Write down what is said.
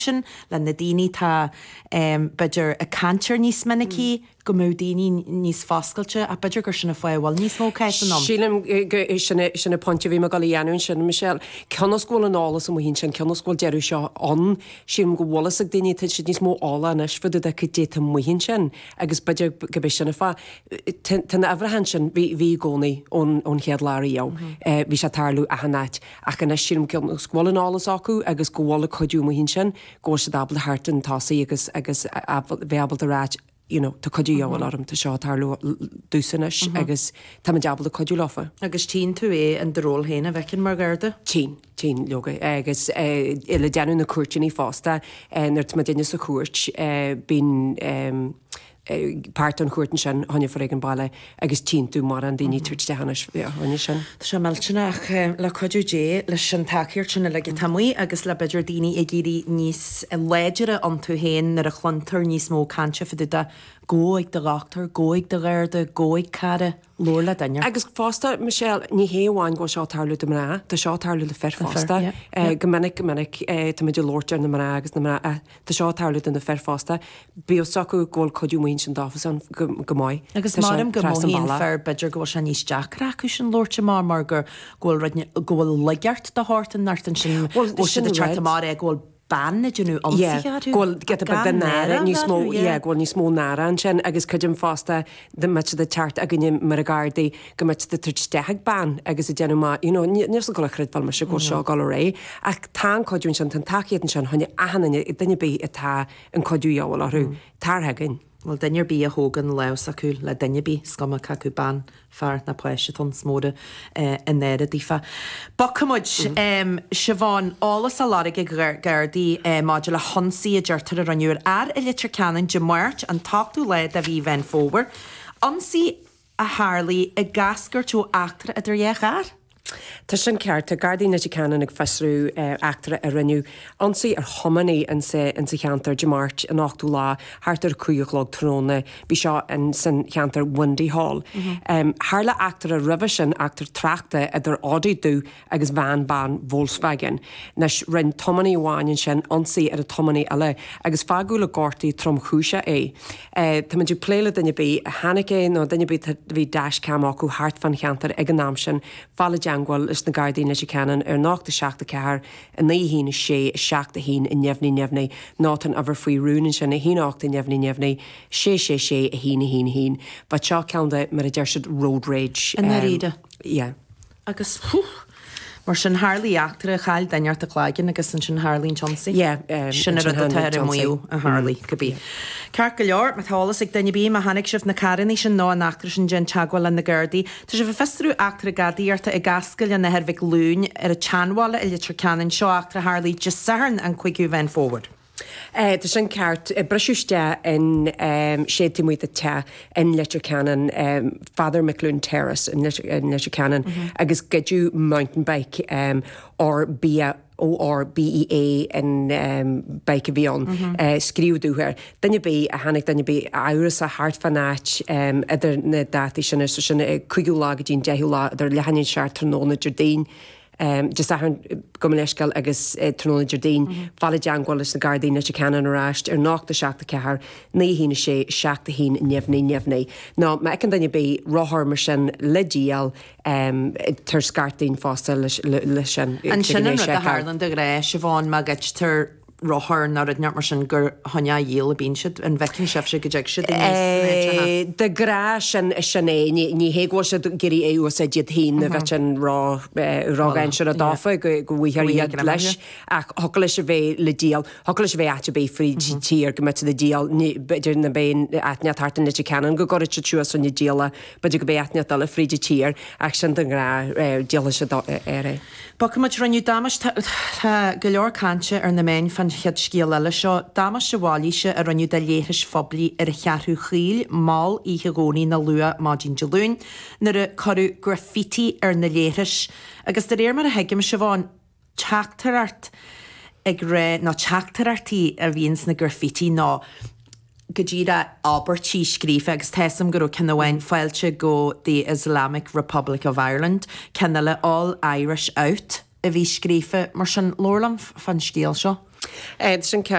le na daoine tá beidir a cantir níos minicí go mú daoine níos fáscailte a beidir gur sinna foiháil níos mó caiis an am. Sílim sinna pontja bhí me galíanún sin Michelle ceannascóil an álas am hín sin ceannascóil dearú seo an sim go bhlas ag daoine si níos mó ála nes fudu a chu dé muhinn sin agus beidir go bit sinna fá tan ahrahan sin bhí gcónaí ón chead láíá bhí sé tarlú a hanáit ach an sim ceannascóil an álas acu agus go bhla chuidú muhinn sin go se dabal hartan tásaí agus bheabal a ráid tá codú jáhil arm tá seo tarlú dúsanis agus tá deabal a codú láfa. Agus tí tú an deról héna bhecin mar garda? Tí loga agus le deanú na cuairtin í fásta nirt ma déine sa cuairt bín páirt an chuirtin sin tháina for an baile agus tíú mar an daoine tuirt de hanas tháina sin. Tá sé millteach le codú dé leis sin takeíir sinna le tamí agus le beidir daoine ag géirí níos léidirre an tú héin ar a chlantar níos mó canse fi de góig de gachtar, góig de réirde, góig cara lóla daine. Agus fásta Michelle ní héháin go seo tarlú do mrá, Tá seo tarlú le ferfásta gomininic tá idir lóirtear na mrá agus na Tá seo tarlú na ferfásta bí sacu ggóil codúmhain sin dáfas an go máid. Agus marm go móíon fer beidir go se níos deachraú sin lóirte mar gur ggóil legeart de hátain nartan sin sin a chat mar ggóil banna dúnú ggóil get den nára níos mó ggóil níos mó nára an sin agus chuidim fásta de mete de teart a gine mar a gardaí go mete de tuirteag ban agus i déanú níos go chridbal me se go seo gal ré ach tá codún sin tan takeían sin tháina ahanana i duine bí atá an codúáil arú tarthegin. Well dainir bí a hógan leus acu le daine bí scama acu ban fear na pleise tan smóda in néad dífa. Bachamid Siobhan álas a láige gardaí máidir le honsaí a deirtar a ranniuúr ar i litir canan de muirt an taú leid a bhí ven fóbar. Ansaí a Harlaí i gascar tú achtar idir dhéchar? Tá sin ceart a Gardaí canan ag fesrú achtar a rinneú ansaí ar thomaní an sa cheantar de mát an 8ú lá háartar cúiolog tróna bhí seo an san cheantar Windy Hall. Harla achtar a rih sin achtar trachta idir ádaú agus bhean ban Volkswagen. Nes rinn tomaní bháin sin ansaí ar a tomaní eile agus fágú le gátaí trom chúise é. Tá man dú pléile duine bí hanacé nó duine bí bhí dashcam acu hart fan cheantar ag an náam sin fála deanghil is na Gardaí canan ar nachta seachta cehar a na hína sé seachta hín in neamhnaí nátan a bhar faoi rúnin sin na híáachta neamhnaí sé a hín ba seo ceanda mar a deir siad road rage. An réide? Yeah. Agus mar sin Harlaí achtar a chail daineart a chláigen agus sin Harlín Chonsey? Sin a teir muú a Harlaí go bí. Ceart go leor me tálas ag daine bí a hanig sibh na caranní sin ná an achtar sin gin teagháil an na Gardaí. Tá sé bh festrú achtar a gadaíarta i gascail an na herbhíh lún ar a teanhála i litir canan seo achtar Harlaí just saharn an chuigú ven forward. Tá sin ceart breisiúiste in sétí muoite te in litir canan Father McLoone Terrace in litir canan agus gedú mountain bike or BEA in bike a bhíon scríúdúthir. Danne bí a hanig danne bí áras a hart fanáit idir na dátaí sinna sinna chuigú lá go dtín deú lá idir lehainn seart tróna Jardín. Just gomaniscail agus tróna Jardín fála deanghil is na Gardaí canan aráist ar nachta seachta cethar na hína sé seachta hín neamhnaí. Ná me ecin daine bí ráthir mar sin le díal tar scartaín fásta le sin. An sin a Harlan a ré Siobhan má gait tar ráthir nar a neart mar sin gur tháina dhéal a bíon siad an bhecinn sibh se go deag siad. De grá sin sinné ní héagháil se gurí éú sé diad hín a bheit sin rágain se a dáfa go bhuiar iad leis ach hocail se bheith le díal, hocail se bheith ate bé frí tír go mete de díal beidir na béin aithne tartan le canan go goir se túas san díala, beidir go bé aithne le fríide tír ach sin den grá díala se éire. Bachamid ranniu damas go leor canse ar na main fan chead scíal eile seo damas se bháilíise a ranniu de léthis fobli ar a chearthú chiil máil ihe gcónaí na lua mádín de lún nar a choú graffiti ar na léthis agus de réir mar a heigim se bháin teachtarart ag ré ná teachtarartí a bhíons na graffiti ná go ddíra Albertí scrífa agus team go cinhhain fáilte go the Islamic Republic of Ireland cinna le All Irish Out a bhí scrífa mar sin lórlam fan scíal seo. Sin